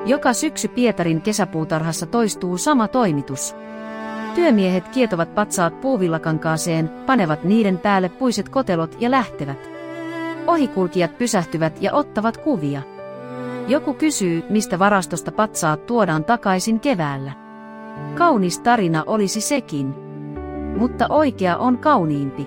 Joka syksy Pietarin kesäpuutarhassa toistuu sama toimitus. Työmiehet kietovat patsaat puuvillakankaaseen, panevat niiden päälle puiset kotelot ja lähtevät. Ohikulkijat pysähtyvät ja ottavat kuvia. Joku kysyy, mistä varastosta patsaat tuodaan takaisin keväällä. Kaunis tarina olisi sekin. Mutta oikea on kauniimpi.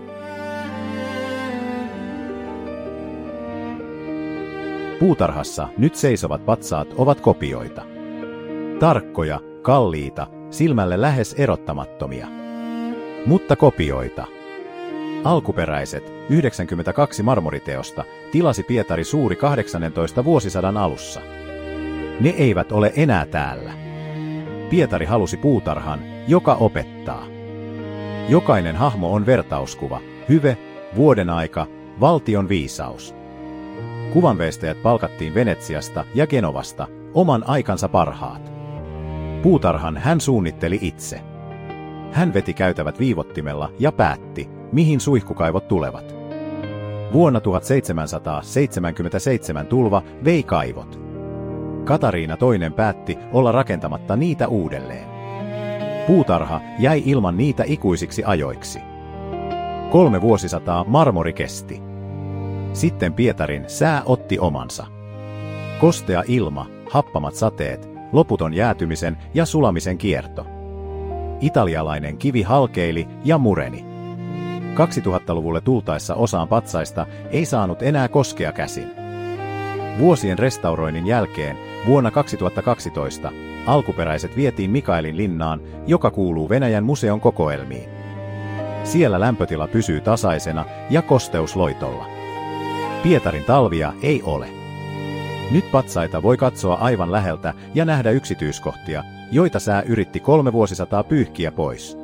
Puutarhassa nyt seisovat patsaat ovat kopioita. Tarkkoja, kalliita, silmälle lähes erottamattomia. Mutta kopioita. Alkuperäiset, 92 marmoriteosta, tilasi Pietari Suuri 18 vuosisadan alussa. Ne eivät ole enää täällä. Pietari halusi puutarhan, joka opettaa. Jokainen hahmo on vertauskuva, hyve, vuodenaika, valtion viisaus. Kuvanveistäjät palkattiin Venetsiasta ja Genovasta, oman aikansa parhaat. Puutarhan hän suunnitteli itse. Hän veti käytävät viivottimella ja päätti, mihin suihkukaivot tulevat. Vuonna 1777 tulva vei kaivot. Katariina II päätti olla rakentamatta niitä uudelleen. Puutarha jäi ilman niitä ikuisiksi ajoiksi. 3 vuosisataa marmori kesti. Sitten Pietarin sää otti omansa. Kostea ilma, happamat sateet, loputon jäätymisen ja sulamisen kierto. Italialainen kivi halkeili ja mureni. 2000-luvulle tultaessa osaan patsaista ei saanut enää koskea käsin. Vuosien restauroinnin jälkeen vuonna 2012 alkuperäiset vietiin Mikaelin linnaan, joka kuuluu Venäjän museon kokoelmiin. Siellä lämpötila pysyy tasaisena ja kosteus loitolla. Pietarin talvia ei ole. Nyt patsaita voi katsoa aivan läheltä ja nähdä yksityiskohtia, joita sää yritti 3 vuosisataa pyyhkiä pois.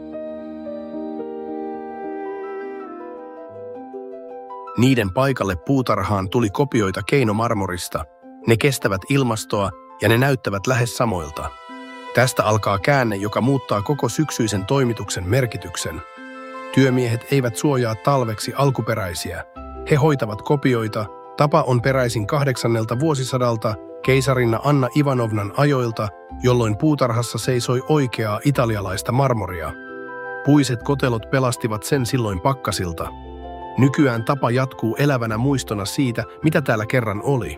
Niiden paikalle puutarhaan tuli kopioita keinomarmorista. Ne kestävät ilmastoa ja ne näyttävät lähes samoilta. Tästä alkaa käänne, joka muuttaa koko syksyisen toimituksen merkityksen. Työmiehet eivät suojaa talveksi alkuperäisiä. He hoitavat kopioita. Tapa on peräisin 8. vuosisadalta keisarinna Anna Ivanovnan ajoilta, jolloin puutarhassa seisoi oikeaa italialaista marmoria. Puiset kotelot pelastivat sen silloin pakkasilta. Nykyään tapa jatkuu elävänä muistona siitä, mitä täällä kerran oli.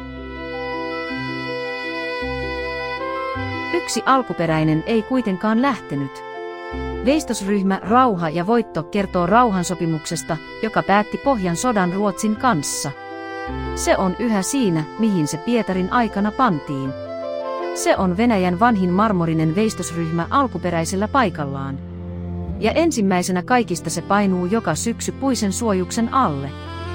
Yksi alkuperäinen ei kuitenkaan lähtenyt. Veistosryhmä Rauha ja voitto kertoo rauhansopimuksesta, joka päätti Pohjan sodan Ruotsin kanssa. Se on yhä siinä, mihin se Pietarin aikana pantiin. Se on Venäjän vanhin marmorinen veistosryhmä alkuperäisellä paikallaan. Ja ensimmäisenä kaikista se painuu joka syksy puisen suojuksen alle.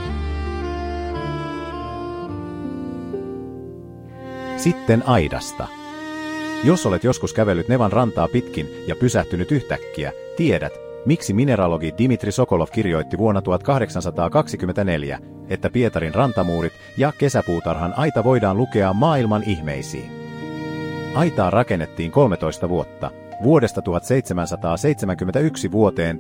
Sitten aidasta. Jos olet joskus kävellyt Nevan rantaa pitkin ja pysähtynyt yhtäkkiä, tiedät, miksi mineralogi Dmitri Sokolov kirjoitti vuonna 1824, että Pietarin rantamuurit ja kesäpuutarhan aita voidaan lukea maailman ihmeisiin. Aitaa rakennettiin 13 vuotta, vuodesta 1771 vuoteen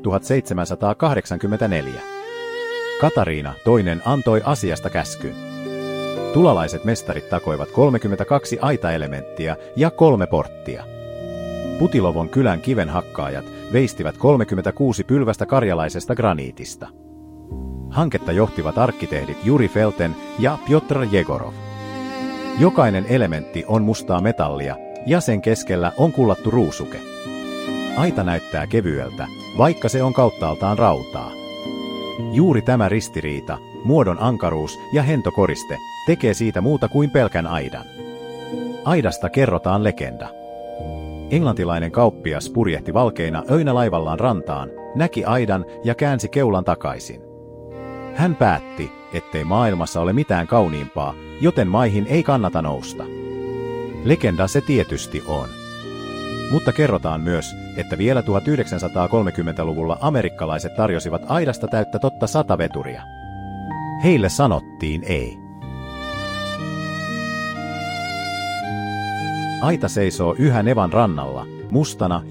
1784. Katariina II antoi asiasta käskyn. Tulalaiset mestarit takoivat 32 aitaelementtiä ja 3 porttia. Putilovon kylän kivenhakkaajat veistivät 36 pylvästä karjalaisesta graniitista. Hanketta johtivat arkkitehdit Juri Felten ja Pjotr Jegorov. Jokainen elementti on mustaa metallia ja sen keskellä on kullattu ruusuke. Aita näyttää kevyeltä, vaikka se on kauttaaltaan rautaa. Juuri tämä ristiriita, muodon ankaruus ja hentokoriste tekee siitä muuta kuin pelkän aidan. Aidasta kerrotaan legenda. Englantilainen kauppias purjehti valkeina öinä laivallaan rantaan, näki aidan ja käänsi keulan takaisin. Hän päätti, ettei maailmassa ole mitään kauniimpaa, joten maihin ei kannata nousta. Legenda se tietysti on. Mutta kerrotaan myös, että vielä 1930-luvulla amerikkalaiset tarjosivat aidasta täyttä totta 100 veturia. Heille sanottiin ei. Aita seisoo yhä Nevan rannalla, mustana